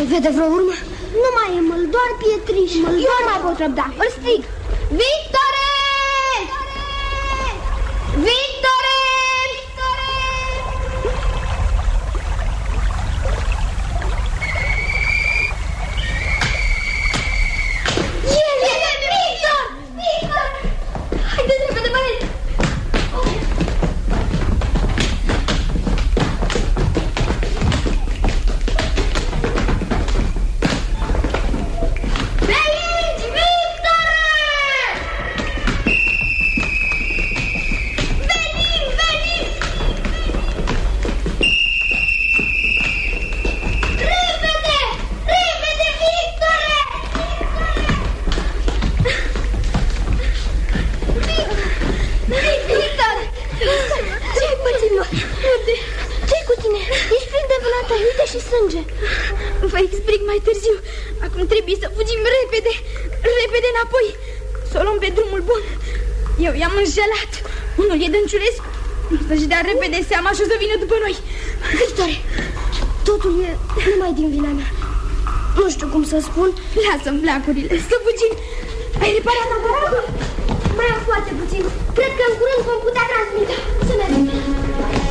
vede vreo urmă? Nu mai e măl, doar pietriș. Eu nu mai pot răbda. Îl strig. Victore! Victore! Vă explic mai târziu. Acum trebuie să fugim repede. Repede înapoi. Să o luăm pe drumul bun. Eu i-am înșelat. Unul e Dănciulescu. Să-și dea repede seama și o să vină după noi. Victore, totul e numai din vina mea. Nu știu cum să spun. Lasă-mi flacurile, să fugim. Ai reparat aparatul? Mai am foarte puțin. Cred că în curând vom putea transmite. Să mergem.